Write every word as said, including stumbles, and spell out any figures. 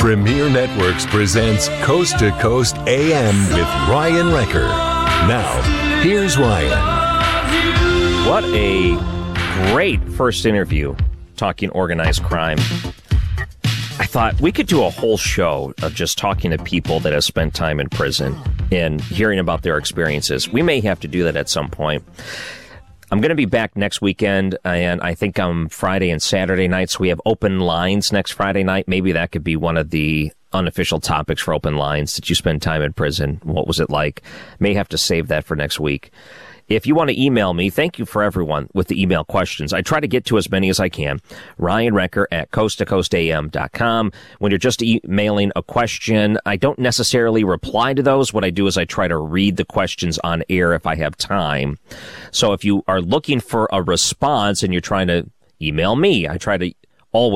Premier Networks presents Coast to Coast A M with Ryan Wrecker. Now, here's Ryan. What a great first interview talking organized crime. I thought we could do a whole show of just talking to people that have spent time in prison and hearing about their experiences. We may have to do that at some point. I'm going to be back next weekend, and I think on Friday and Saturday nights we have open lines next Friday night. Maybe that could be one of the unofficial topics for open lines. Did you spend time in prison? What was it like? May have to save that for next week. If you want to email me, thank you for everyone with the email questions. I try to get to as many as I can. Ryan Wrecker at coast to coast a m dot com. When you're just emailing a question, I don't necessarily reply to those. What I do is I try to read the questions on air if I have time. So if you are looking for a response and you're trying to email me, I try to